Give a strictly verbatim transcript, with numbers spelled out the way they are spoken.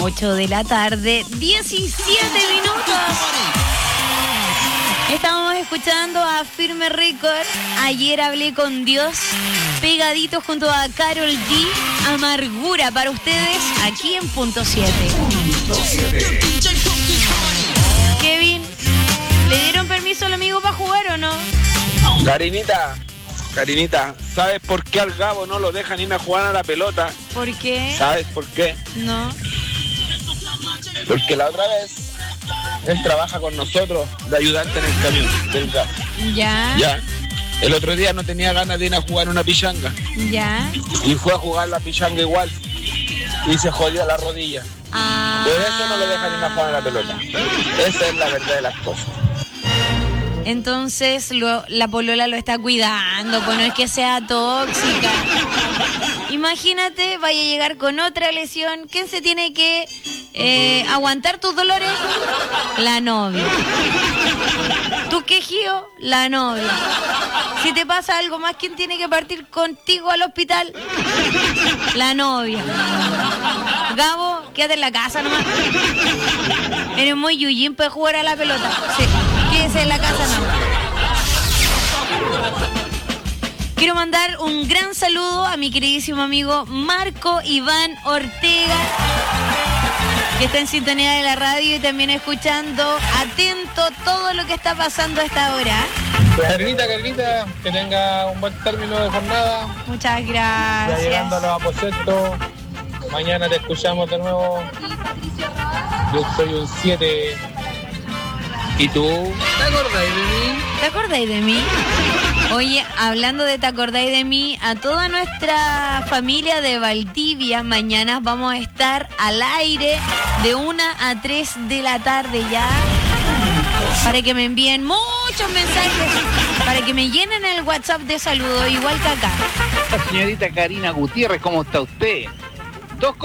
ocho de la tarde, diecisiete minutos. Estábamos escuchando a Firme Record. Ayer hablé con Dios, pegadito junto a Karol G. Amargura para ustedes aquí en Punto siete. Kevin, ¿le dieron permiso al amigo para jugar o no? Karinita, Karinita, ¿sabes por qué al Gabo no lo dejan ir a jugar a la pelota? ¿Por qué? ¿Sabes por qué? No. Porque la otra vez él trabaja con nosotros de ayudante en el camión del gas. Ya. Ya. El otro día no tenía ganas de ir a jugar una pichanga. Ya. Y fue a jugar la pichanga igual. Y se jodió la rodilla. Ah. Por eso no lo dejan ir a jugar a la pelota. Esa es la verdad de las cosas. Entonces lo, la polola lo está cuidando, pues no es que sea tóxica. Imagínate, vaya a llegar con otra lesión. ¿Quién se tiene que eh, aguantar tus dolores? La novia. ¿Tu quejío? La novia. Si te pasa algo más, ¿quién tiene que partir contigo al hospital? La novia. Gabo, quédate en la casa nomás. Eres muy yuyín para jugar a la pelota. Sí. Quédese en la casa nomás. Quiero mandar un gran saludo a mi queridísimo amigo Marco Iván Ortega, que está en sintonía de la radio y también escuchando atento todo lo que está pasando a esta hora. Carlita, Carlita, que tenga un buen término de jornada. Muchas gracias. Ya llegando a los aposentos. Mañana te escuchamos de nuevo. Yo soy un siete. ¿Y tú? ¿Te acordáis de mí? ¿Te acordáis de mí? Oye, hablando de te acordáis de mí, a toda nuestra familia de Valdivia, mañana vamos a estar al aire de una a tres de la tarde ya, para que me envíen muchos mensajes, para que me llenen el WhatsApp de saludos, igual que acá. Señorita Karina Gutiérrez, ¿cómo está usted?